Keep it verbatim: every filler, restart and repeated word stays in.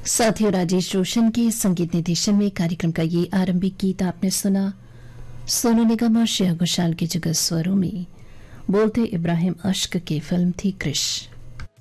साथियों, राजेश रोशन के संगीत निर्देशन में कार्यक्रम का ये आरंभिक गीत आपने सुना। सोनू निगम और श्रेया घोषाल के जुगल स्वरों में बोलते इब्राहिम अश्क की फिल्म थी क्रिश।